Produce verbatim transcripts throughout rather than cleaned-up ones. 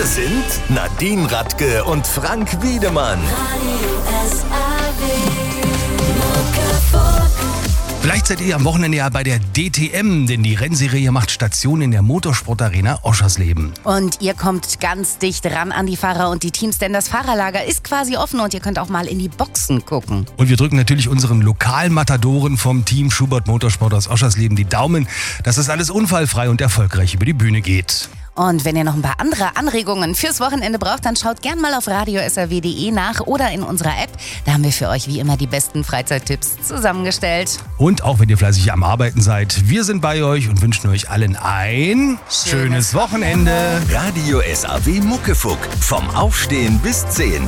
sind Nadine Radke und Frank Wiedemann. Vielleicht seid ihr am Wochenende ja bei der D T M, denn die Rennserie macht Station in der Motorsportarena Oschersleben. Und ihr kommt ganz dicht ran an die Fahrer und die Teams, denn das Fahrerlager ist quasi offen und ihr könnt auch mal in die Boxen gucken. Und wir drücken natürlich unseren Lokalmatadoren vom Team Schubert Motorsport aus Oschersleben die Daumen, dass das alles unfallfrei und erfolgreich über die Bühne geht. Und wenn ihr noch ein paar andere Anregungen fürs Wochenende braucht, dann schaut gern mal auf radio s r w punkt d e nach oder in unserer App. Da haben wir für euch wie immer die besten Freizeittipps zusammengestellt. Und auch wenn ihr fleißig am Arbeiten seid, wir sind bei euch und wünschen euch allen ein schönes, schönes Wochenende. Radio S A W Muckefuck. Vom Aufstehen bis zehn.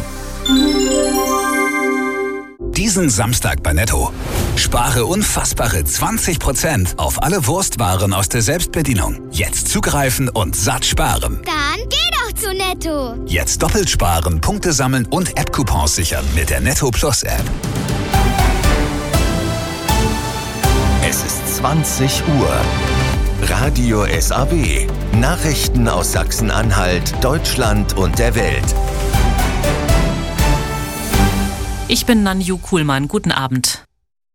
Diesen Samstag bei Netto. Spare unfassbare zwanzig Prozent auf alle Wurstwaren aus der Selbstbedienung. Jetzt zugreifen und satt sparen. Dann geh doch zu Netto. Jetzt doppelt sparen, Punkte sammeln und App-Coupons sichern mit der Netto Plus App. Es ist zwanzig Uhr. Radio S A W. Nachrichten aus Sachsen-Anhalt, Deutschland und der Welt. Ich bin Nanju Kuhlmann. Guten Abend.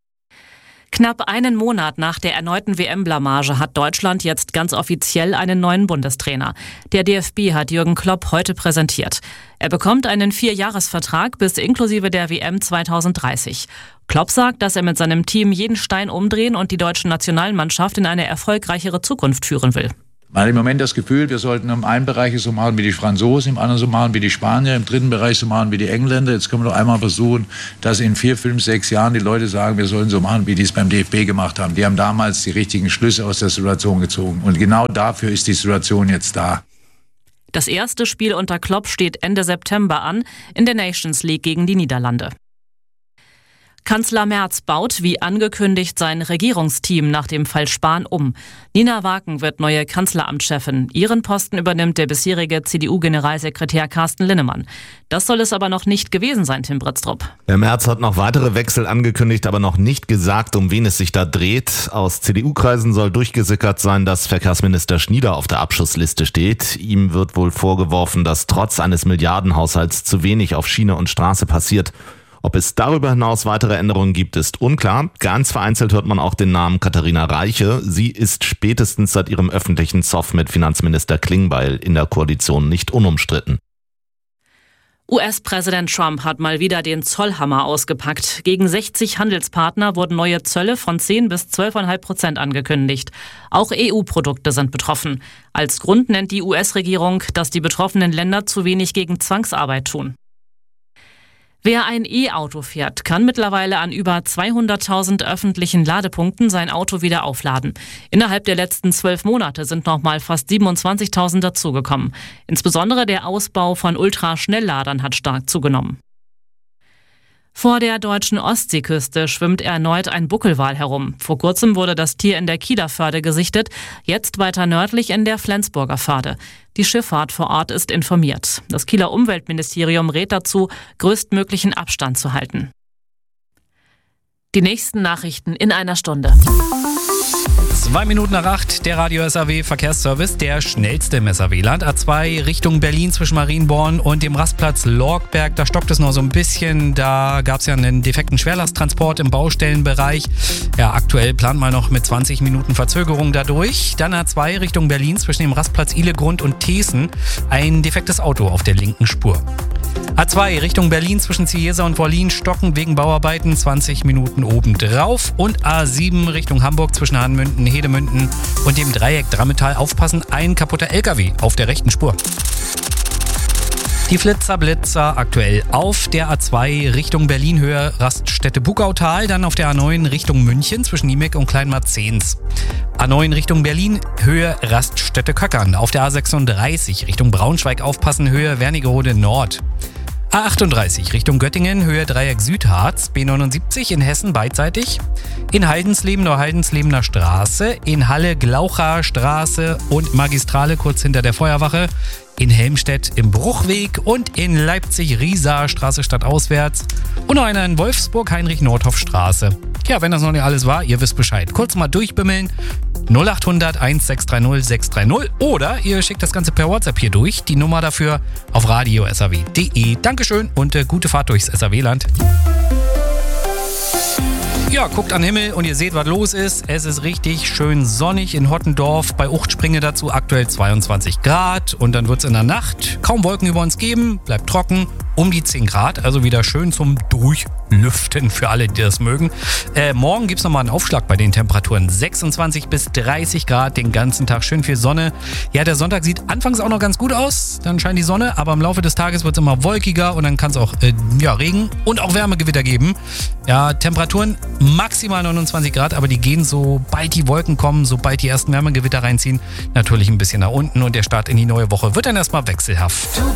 Knapp einen Monat nach der erneuten W M-Blamage hat Deutschland jetzt ganz offiziell einen neuen Bundestrainer. Der D F B hat Jürgen Klopp heute präsentiert. Er bekommt einen Vierjahresvertrag bis inklusive der W M zweitausenddreißig. Klopp sagt, dass er mit seinem Team jeden Stein umdrehen und die deutsche Nationalmannschaft in eine erfolgreichere Zukunft führen will. Man hat im Moment das Gefühl, wir sollten im einen Bereich so machen wie die Franzosen, im anderen so machen wie die Spanier, im dritten Bereich so machen wie die Engländer. Jetzt können wir doch einmal versuchen, dass in vier, fünf, sechs Jahren die Leute sagen, wir sollen so machen, wie die es beim D F B gemacht haben. Die haben damals die richtigen Schlüsse aus der Situation gezogen. Und genau dafür ist die Situation jetzt da. Das erste Spiel unter Klopp steht Ende September an, in der Nations League gegen die Niederlande. Kanzler Merz baut, wie angekündigt, sein Regierungsteam nach dem Fall Spahn um. Nina Waken wird neue Kanzleramtschefin. Ihren Posten übernimmt der bisherige C D U-Generalsekretär Carsten Linnemann. Das soll es aber noch nicht gewesen sein, Tim Britztrup. Der Merz hat noch weitere Wechsel angekündigt, aber noch nicht gesagt, um wen es sich da dreht. Aus C D U-Kreisen soll durchgesickert sein, dass Verkehrsminister Schnieder auf der Abschussliste steht. Ihm wird wohl vorgeworfen, dass trotz eines Milliardenhaushalts zu wenig auf Schiene und Straße passiert. Ob es darüber hinaus weitere Änderungen gibt, ist unklar. Ganz vereinzelt hört man auch den Namen Katharina Reiche. Sie ist spätestens seit ihrem öffentlichen Zoff mit Finanzminister Klingbeil in der Koalition nicht unumstritten. U S-Präsident Trump hat mal wieder den Zollhammer ausgepackt. Gegen sechzig Handelspartner wurden neue Zölle von zehn bis zwölf Komma fünf Prozent angekündigt. Auch E U-Produkte sind betroffen. Als Grund nennt die U S-Regierung, dass die betroffenen Länder zu wenig gegen Zwangsarbeit tun. Wer ein E-Auto fährt, kann mittlerweile an über zweihunderttausend öffentlichen Ladepunkten sein Auto wieder aufladen. Innerhalb der letzten zwölf Monate sind nochmal fast siebenundzwanzigtausend dazugekommen. Insbesondere der Ausbau von Ultraschnellladern hat stark zugenommen. Vor der deutschen Ostseeküste schwimmt erneut ein Buckelwal herum. Vor kurzem wurde das Tier in der Kieler Förde gesichtet, jetzt weiter nördlich in der Flensburger Förde. Die Schifffahrt vor Ort ist informiert. Das Kieler Umweltministerium rät dazu, größtmöglichen Abstand zu halten. Die nächsten Nachrichten in einer Stunde. Zwei Minuten nach acht, der Radio S A W Verkehrsservice, der schnellste im S A W-Land. A zwei Richtung Berlin zwischen Marienborn und dem Rastplatz Lorgberg. Da stockt es noch so ein bisschen. Da gab es ja einen defekten Schwerlasttransport im Baustellenbereich. Ja, aktuell plant man noch mit zwanzig Minuten Verzögerung dadurch. Dann A zwei Richtung Berlin zwischen dem Rastplatz Ihlegrund und Thesen. Ein defektes Auto auf der linken Spur. A zwei Richtung Berlin zwischen Ziesa und Wollin stocken wegen Bauarbeiten zwanzig Minuten obendrauf. Und A sieben Richtung Hamburg zwischen Hanmünden, Hedemünden und dem Dreieck Drammetal aufpassen, ein kaputter L K W auf der rechten Spur. Die Flitzer Blitzer aktuell auf der A zwei Richtung Berlin Höhe Raststätte Buckautal, dann auf der A neun Richtung München zwischen Niemek und Kleinmarzens. A neun Richtung Berlin Höhe Raststätte Köckern, auf der A sechsunddreißig Richtung Braunschweig aufpassen Höhe Wernigerode Nord. A achtunddreißig Richtung Göttingen, Höhe Dreieck Südharz, B neunundsiebzig in Hessen beidseitig, in Haldensleben Neuhaldenslebener Straße, in Halle Glaucher Straße und Magistrale kurz hinter der Feuerwache, in Helmstedt im Bruchweg und in Leipzig Riesa Straße stadtauswärts und noch einer in Wolfsburg Heinrich-Nordhoff Straße. Ja, wenn das noch nicht alles war, ihr wisst Bescheid. Kurz mal durchbimmeln. null acht hundert eins sechs drei null sechs drei null oder ihr schickt das Ganze per WhatsApp hier durch. Die Nummer dafür auf radio s a w punkt d e. Dankeschön und äh, gute Fahrt durchs S A W-Land. Ja, guckt an den Himmel und ihr seht, was los ist. Es ist richtig schön sonnig in Hottendorf. Bei Uchtspringe dazu aktuell zweiundzwanzig Grad. Und dann wird es in der Nacht kaum Wolken über uns geben. Bleibt trocken, um die zehn Grad. Also wieder schön zum Durchlüften für alle, die das mögen. Äh, morgen gibt es nochmal einen Aufschlag bei den Temperaturen. sechsundzwanzig bis dreißig Grad den ganzen Tag. Schön viel Sonne. Ja, der Sonntag sieht anfangs auch noch ganz gut aus. Dann scheint die Sonne. Aber im Laufe des Tages wird es immer wolkiger. Und dann kann es auch äh, ja, Regen und auch Wärmegewitter geben. Ja, Temperaturen maximal neunundzwanzig Grad, aber die gehen, sobald die Wolken kommen, sobald die ersten Wärmegewitter reinziehen, natürlich ein bisschen nach unten und der Start in die neue Woche wird dann erstmal wechselhaft. Du